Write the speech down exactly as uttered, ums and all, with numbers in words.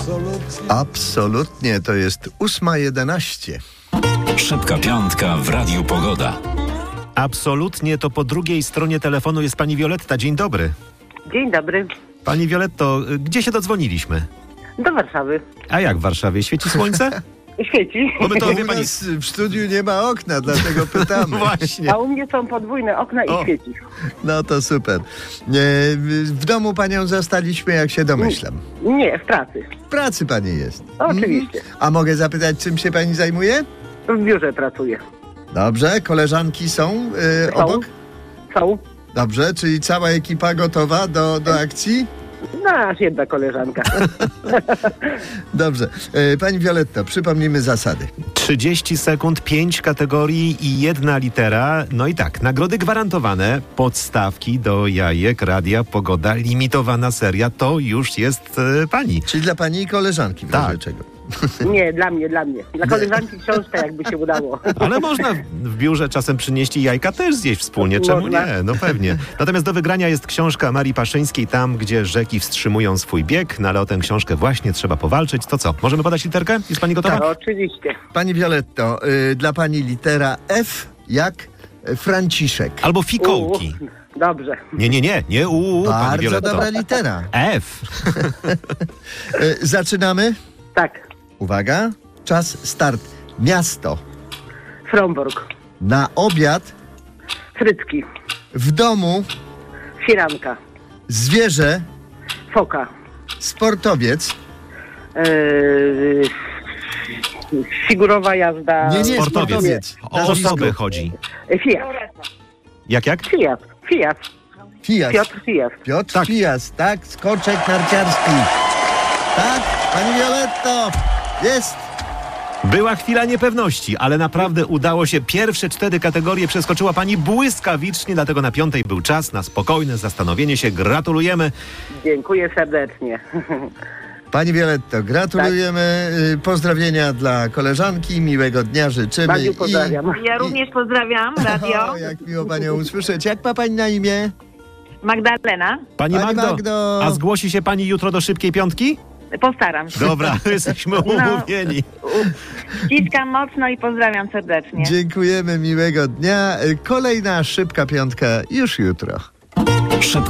Absolutnie. Absolutnie, to jest ósma jedenaście. Szybka piątka w Radiu Pogoda. Absolutnie, to po drugiej stronie telefonu jest pani Wioletta. Dzień dobry. Dzień dobry. Pani Violetto, gdzie się dodzwoniliśmy? Do Warszawy. A jak w Warszawie? Świeci słońce? Świeci. Bo my to, U wie pani... nas w studiu nie ma okna, dlatego pytamy. Właśnie. A u mnie są podwójne okna O. i świeci. No to super. E, W domu panią zastaliśmy, jak się domyślam. Nie, w pracy. W pracy pani jest. Oczywiście. Mhm. A mogę zapytać, czym się pani zajmuje? W biurze pracuję. Dobrze, koleżanki są e, Są. obok? Są. Dobrze, czyli cała ekipa gotowa do, do akcji? No, aż jedna koleżanka. Dobrze. E, Pani Violetto, przypomnijmy zasady. trzydzieści sekund, pięć kategorii i jedna litera. No i tak, nagrody gwarantowane, podstawki do jajek, radia, pogoda, limitowana seria, to już jest e, pani. Czyli dla pani i koleżanki, w razie Tak. czego. Nie, dla mnie, dla mnie. Dla koleżanki książka, jakby się udało. Ale można w- w biurze czasem przynieść i jajka też zjeść wspólnie, czemu Można. nie? No pewnie. Natomiast do wygrania jest książka Marii Paszyńskiej, Tam, gdzie rzeki wstrzymują swój bieg, no ale o tę książkę właśnie trzeba powalczyć. To co, możemy podać literkę? Jest pani gotowa? No, oczywiście. Pani Violetto, y, dla pani litera F jak e, Franciszek. Albo fikołki. U, dobrze. Nie, nie, nie, nie u, u, pani Bardzo Violetto. dobra litera. F. Y, Zaczynamy. Tak. Uwaga, czas start. Miasto. Fromborg. Na obiad. Frytki. W domu. Firanka. Zwierzę. Foka. Sportowiec. Eee, figurowa jazda. Nie, nie, Sportowiec. sportowiec. O osobę chodzi. Fiat. Jak, jak? Fiat. Fiat. Fijas. Piotr Fiat. Piotr Tak. Fijas, tak? Skoczek narciarski. Tak? Pani Violetto. Jest. Była chwila niepewności, ale naprawdę udało się. Pierwsze cztery kategorie przeskoczyła pani błyskawicznie, dlatego na piątej był czas na spokojne zastanowienie się. Gratulujemy. Dziękuję serdecznie. Pani Violetto, gratulujemy. Y, Pozdrowienia dla koleżanki. Miłego dnia życzymy. Bardzo pozdrawiam. Ja również pozdrawiam radio. O, jak miło panią usłyszeć. Jak ma pani na imię? Magdalena. Pani, Pani Magdo, Magdo. a zgłosi się pani jutro do szybkiej piątki? Postaram się. Dobra, jesteśmy umówieni. Ściskam mocno i pozdrawiam serdecznie. Dziękujemy, miłego dnia. Y, Kolejna szybka piątka już jutro. Szybka